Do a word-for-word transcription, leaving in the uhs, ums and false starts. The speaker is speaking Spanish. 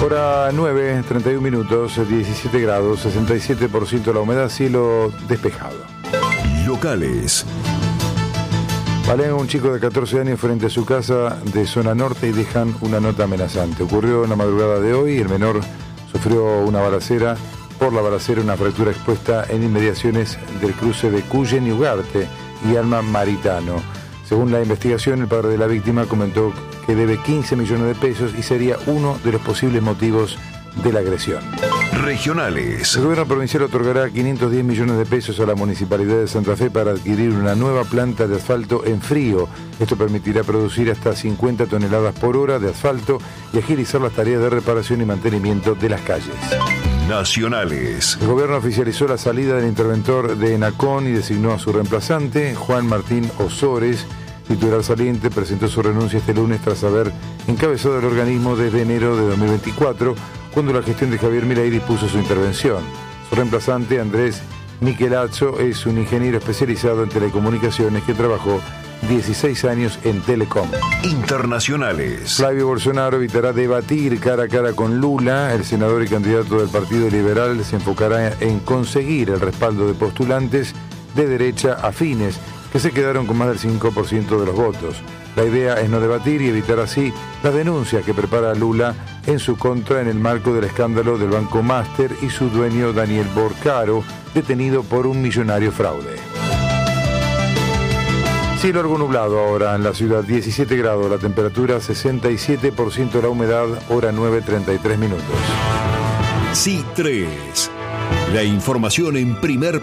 Hora nueve, treinta y un minutos, diecisiete grados, sesenta y siete por ciento la humedad, cielo despejado. Locales. Balean a un chico de catorce años frente a su casa de zona norte y dejan una nota amenazante. Ocurrió en la madrugada de hoy, el menor sufrió una balacera, por la balacera una fractura expuesta en inmediaciones del cruce de Cuyen y Ugarte y Alma Maritano. Según la investigación, el padre de la víctima comentó que debe quince millones de pesos y sería uno de los posibles motivos de la agresión. Regionales. El gobierno provincial otorgará quinientos diez millones de pesos a la Municipalidad de Santa Fe para adquirir una nueva planta de asfalto en frío. Esto permitirá producir hasta cincuenta toneladas por hora de asfalto y agilizar las tareas de reparación y mantenimiento de las calles. Nacionales. El gobierno oficializó la salida del interventor de ENACON y designó a su reemplazante, Juan Martín Osores. Titular saliente presentó su renuncia este lunes tras haber encabezado el organismo desde enero de dos mil veinticuatro, cuando la gestión de Javier Milei dispuso su intervención. Su reemplazante, Andrés Michelazzo, es un ingeniero especializado en telecomunicaciones que trabajó dieciséis años en Telecom. Internacionales. Flavio Bolsonaro evitará debatir cara a cara con Lula. El senador y candidato del Partido Liberal se enfocará en conseguir el respaldo de postulantes de derecha afines que se quedaron con más del cinco por ciento de los votos. La idea es no debatir y evitar así las denuncias que prepara Lula en su contra en el marco del escándalo del Banco Master y su dueño Daniel Borcaro, detenido por un millonario fraude. Cielo algo nublado ahora en la ciudad, diecisiete grados, la temperatura sesenta y siete por ciento la humedad, hora nueve, treinta y tres minutos. C tres. La información en primer